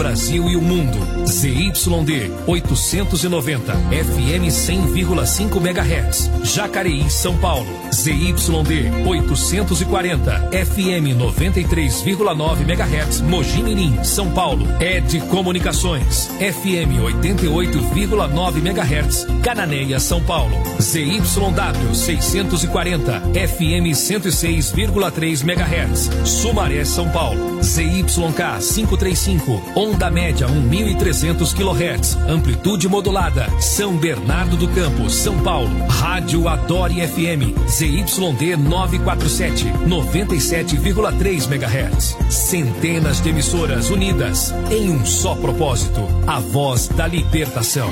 Brasil e o mundo. ZYD 890, FM 100,5 MHz. Jacareí, São Paulo. ZYD 840, FM 93,9 MHz. Mogi Mirim, São Paulo. ED Comunicações, FM 88,9 MHz. Cananéia, São Paulo. ZYW 640, FM 106,3 MHz. Sumaré, São Paulo. ZYK 535, onda média 1.300 kHz, amplitude modulada, São Bernardo do Campo, São Paulo. Rádio Adore FM, ZYD 947, 97,3 MHz. Centenas de emissoras unidas em um só propósito, a voz da libertação.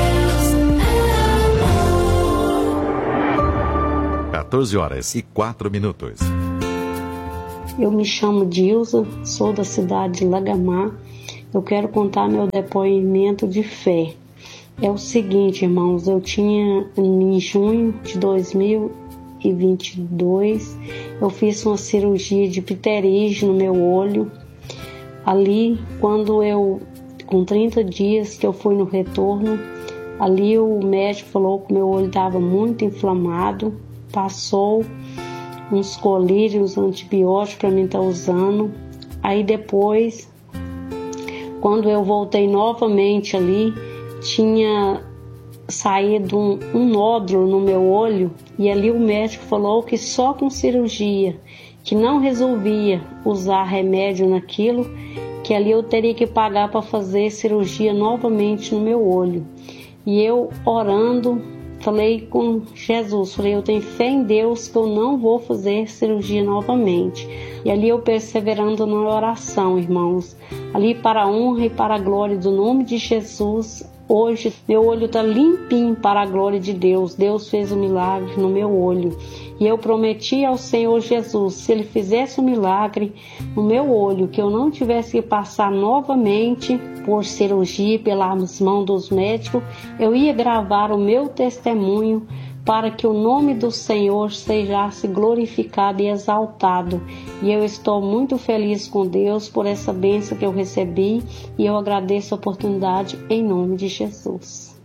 14h04. Eu me chamo Dilza, sou da cidade de Lagamar. Eu quero contar meu depoimento de fé. É o seguinte, irmãos, eu tinha em junho de 2022, eu fiz uma cirurgia de pterígio no meu olho. Ali, quando com 30 dias que eu fui no retorno, ali o médico falou que meu olho estava muito inflamado, passou uns colírios antibióticos para mim estar usando. Aí depois, quando eu voltei novamente ali, tinha saído um nódulo no meu olho, e ali o médico falou que só com cirurgia, que não resolvia usar remédio naquilo, que ali eu teria que pagar para fazer cirurgia novamente no meu olho. E eu orando, falei com Jesus, falei, eu tenho fé em Deus que eu não vou fazer cirurgia novamente. E ali eu perseverando na oração, irmãos, ali para a honra e para a glória do nome de Jesus, hoje meu olho está limpinho para a glória de Deus. Deus fez um milagre no meu olho. E eu prometi ao Senhor Jesus, se Ele fizesse um milagre no meu olho, que eu não tivesse que passar novamente por cirurgia pelas mãos dos médicos, eu ia gravar o meu testemunho para que o nome do Senhor seja glorificado e exaltado. E eu estou muito feliz com Deus por essa bênção que eu recebi, e eu agradeço a oportunidade em nome de Jesus.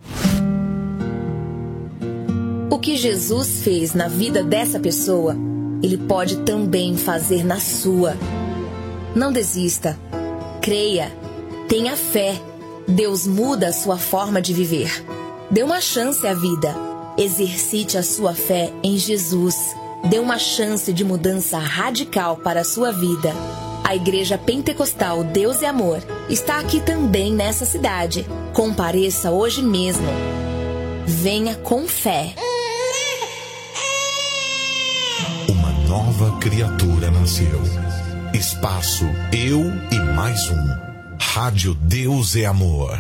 O que Jesus fez na vida dessa pessoa, Ele pode também fazer na sua. Não desista. Creia. Tenha fé. Deus muda a sua forma de viver. Dê uma chance à vida. Exercite a sua fé em Jesus. Dê uma chance de mudança radical para a sua vida. A Igreja Pentecostal Deus e Amor está aqui também nessa cidade. Compareça hoje mesmo. Venha com fé. Uma nova criatura nasceu. Espaço Eu e Mais Um. Rádio Deus e Amor.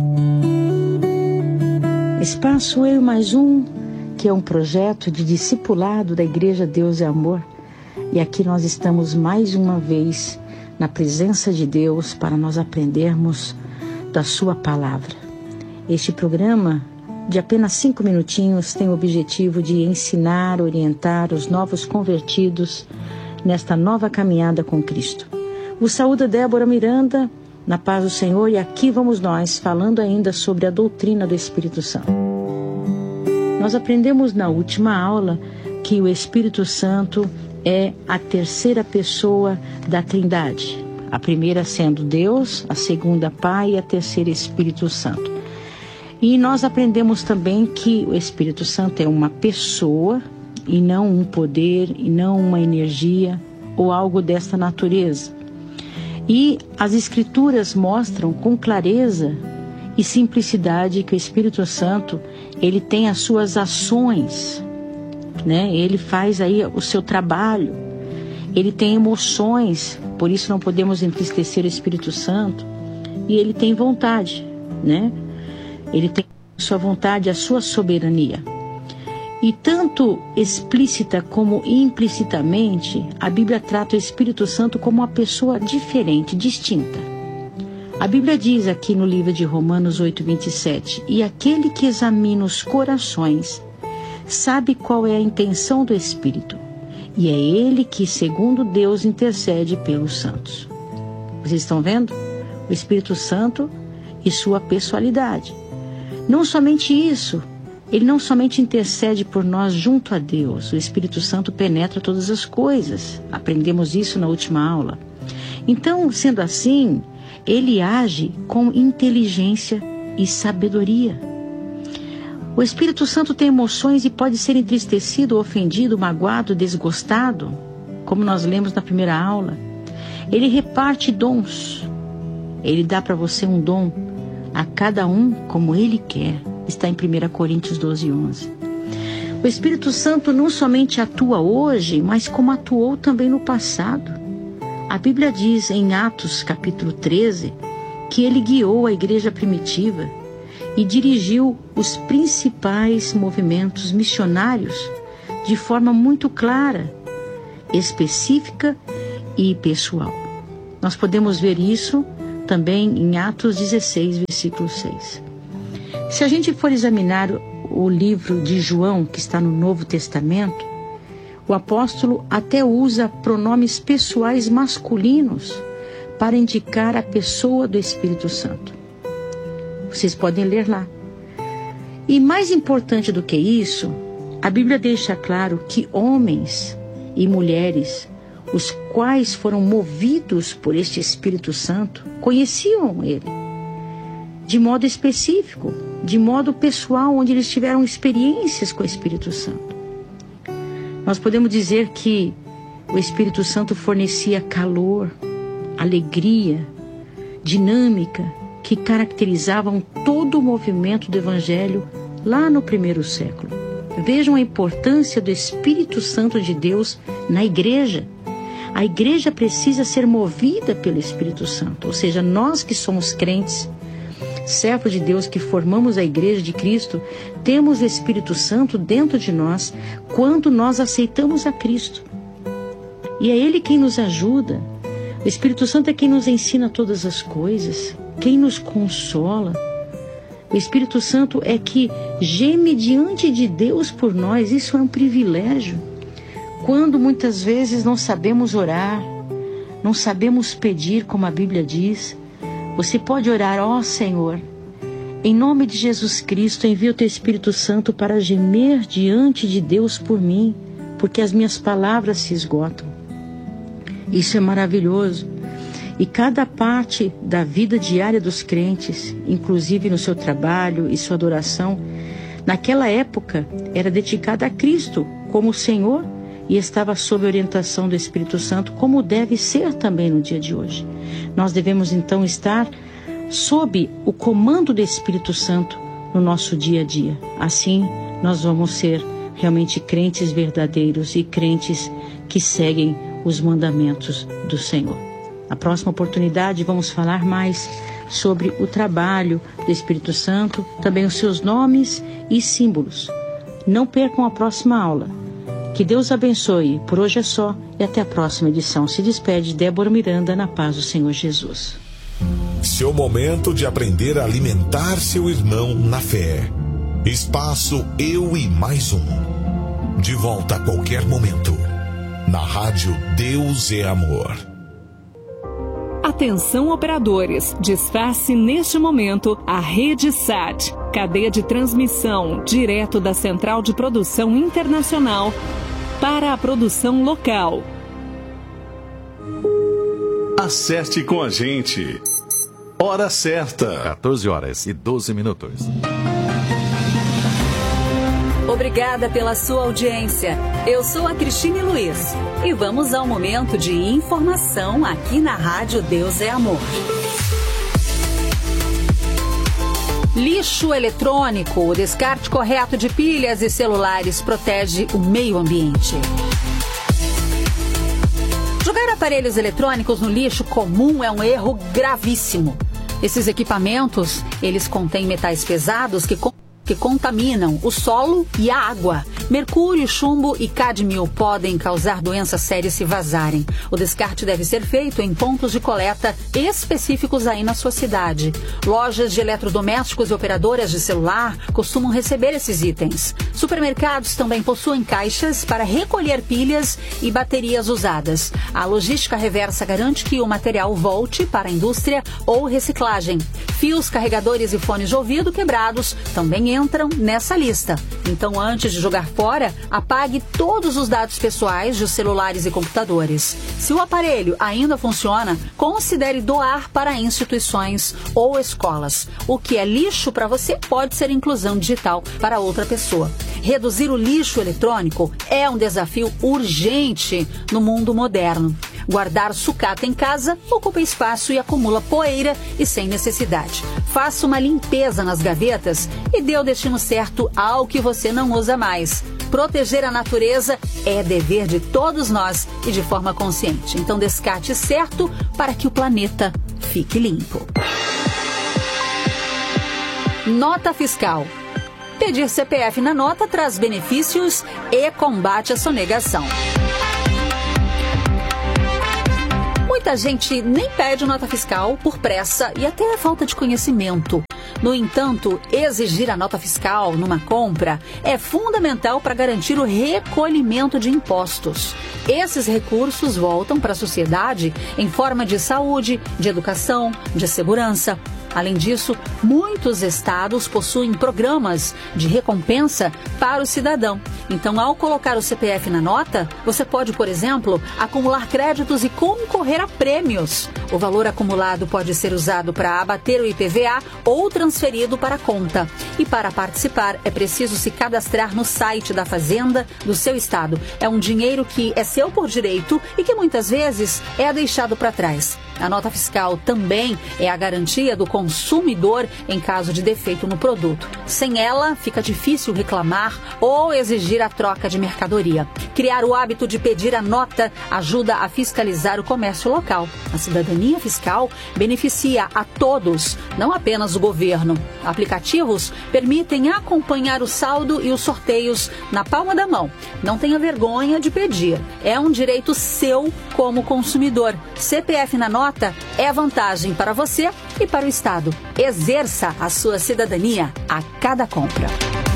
Espaço Eu e Mais Um, que é um projeto de discipulado da Igreja Deus e Amor. E aqui nós estamos mais uma vez na presença de Deus para nós aprendermos da sua palavra. Este programa, de apenas 5 minutinhos, tem o objetivo de ensinar, orientar os novos convertidos nesta nova caminhada com Cristo. O saúda Débora Miranda, na paz do Senhor, e aqui vamos nós falando ainda sobre a doutrina do Espírito Santo. Nós aprendemos na última aula que o Espírito Santo é a terceira pessoa da Trindade. A primeira sendo Deus, a segunda Pai e a terceira Espírito Santo. E nós aprendemos também que o Espírito Santo é uma pessoa e não um poder e não uma energia ou algo desta natureza. E as Escrituras mostram com clareza e simplicidade que o Espírito Santo, ele tem as suas ações, né? Ele faz aí o seu trabalho, ele tem emoções, por isso não podemos entristecer o Espírito Santo, e ele tem vontade, né? Ele tem a sua vontade, a sua soberania. E tanto explícita como implicitamente, a Bíblia trata o Espírito Santo como uma pessoa diferente, distinta. A Bíblia diz aqui no livro de Romanos 8:27, e aquele que examina os corações sabe qual é a intenção do Espírito, e é ele que, segundo Deus, intercede pelos santos. Vocês estão vendo? O o Espírito Santo e sua pessoalidade. Não somente isso, ele não somente intercede por nós junto a Deus, o Espírito Santo penetra todas as coisas. Aprendemos isso na última aula. Então, sendo assim, ele age com inteligência e sabedoria. O Espírito Santo tem emoções e pode ser entristecido, ofendido, magoado, desgostado, como nós lemos na primeira aula. Ele reparte dons. Ele dá para você um dom, a cada um como ele quer. Está em 1 Coríntios 12:11. O Espírito Santo não somente atua hoje, mas como atuou também no passado. A Bíblia diz em Atos capítulo 13 que ele guiou a igreja primitiva e dirigiu os principais movimentos missionários de forma muito clara, específica e pessoal. Nós podemos ver isso também em Atos 16, versículo 6. Se a gente for examinar o livro de João, que está no Novo Testamento, o apóstolo até usa pronomes pessoais masculinos para indicar a pessoa do Espírito Santo. Vocês podem ler lá. E mais importante do que isso, a Bíblia deixa claro que homens e mulheres, os quais foram movidos por este Espírito Santo, conheciam ele de modo específico, de modo pessoal, onde eles tiveram experiências com o Espírito Santo. Nós podemos dizer que o Espírito Santo fornecia calor, alegria, dinâmica, que caracterizavam todo o movimento do Evangelho lá no primeiro século. Vejam a importância do Espírito Santo de Deus na igreja. A igreja precisa ser movida pelo Espírito Santo, ou seja, nós que somos crentes, servos de Deus que formamos a igreja de Cristo, temos o Espírito Santo dentro de nós quando nós aceitamos a Cristo. E é Ele quem nos ajuda. O Espírito Santo é quem nos ensina todas as coisas, quem nos consola. O Espírito Santo é que geme diante de Deus por nós. Isso é um privilégio. Quando muitas vezes não sabemos orar, não sabemos pedir como a Bíblia diz, você pode orar: ó Senhor, em nome de Jesus Cristo, envia o Teu Espírito Santo para gemer diante de Deus por mim, porque as minhas palavras se esgotam. Isso é maravilhoso. E cada parte da vida diária dos crentes, inclusive no seu trabalho e sua adoração, naquela época era dedicada a Cristo como Senhor e estava sob a orientação do Espírito Santo, como deve ser também no dia de hoje. Nós devemos então estar sob o comando do Espírito Santo no nosso dia a dia. Assim, nós vamos ser realmente crentes verdadeiros e crentes que seguem os mandamentos do Senhor. Na próxima oportunidade vamos falar mais sobre o trabalho do Espírito Santo, também os seus nomes e símbolos. Não percam a próxima aula. Que Deus abençoe. Por hoje é só e até a próxima edição. Se despede Débora Miranda, na paz do Senhor Jesus. Seu momento de aprender a alimentar seu irmão na fé. Espaço Eu e Mais Um. De volta a qualquer momento. Na rádio Deus é Amor. Atenção operadores, desface neste momento a Rede SAT, cadeia de transmissão direto da Central de Produção Internacional para a produção local. Acerte com a gente. Hora certa. 14h12. Obrigada pela sua audiência. Eu sou a Cristine Luiz e vamos ao momento de informação aqui na Rádio Deus é Amor. Lixo eletrônico, o descarte correto de pilhas e celulares protege o meio ambiente. Jogar aparelhos eletrônicos no lixo comum é um erro gravíssimo. Esses equipamentos, eles contêm metais pesados que que contaminam o solo e a água. Mercúrio, chumbo e cádmio podem causar doenças sérias se vazarem. O descarte deve ser feito em pontos de coleta específicos aí na sua cidade. Lojas de eletrodomésticos e operadoras de celular costumam receber esses itens. Supermercados também possuem caixas para recolher pilhas e baterias usadas. A logística reversa garante que o material volte para a indústria ou reciclagem. Fios, carregadores e fones de ouvido quebrados também entram nessa lista. Então, antes de jogar fora, apague todos os dados pessoais de celulares e computadores. Se o aparelho ainda funciona, considere doar para instituições ou escolas. O que é lixo para você pode ser inclusão digital para outra pessoa. Reduzir o lixo eletrônico é um desafio urgente no mundo moderno. Guardar sucata em casa ocupa espaço e acumula poeira e sem necessidade. Faça uma limpeza nas gavetas e dê o destino certo ao que você não usa mais. Proteger a natureza é dever de todos nós e de forma consciente. Então descarte certo para que o planeta fique limpo. Nota fiscal. Pedir CPF na nota traz benefícios e combate à sonegação. Muita gente nem pede nota fiscal por pressa e até falta de conhecimento. No entanto, exigir a nota fiscal numa compra é fundamental para garantir o recolhimento de impostos. Esses recursos voltam para a sociedade em forma de saúde, de educação, de segurança. Além disso, muitos estados possuem programas de recompensa para o cidadão. Então, ao colocar o CPF na nota, você pode, por exemplo, acumular créditos e concorrer a prêmios. O valor acumulado pode ser usado para abater o IPVA ou transferido para a conta. E para participar, é preciso se cadastrar no site da Fazenda do seu estado. É um dinheiro que é seu por direito e que muitas vezes é deixado para trás. A nota fiscal também é a garantia do consumidor em caso de defeito no produto. Sem ela, fica difícil reclamar ou exigir a troca de mercadoria. Criar o hábito de pedir a nota ajuda a fiscalizar o comércio local. A cidadania fiscal beneficia a todos, não apenas o governo. Aplicativos permitem acompanhar o saldo e os sorteios na palma da mão. Não tenha vergonha de pedir. É um direito seu como consumidor. CPF na nota é vantagem para você e para o Estado. Exerça a sua cidadania a cada compra.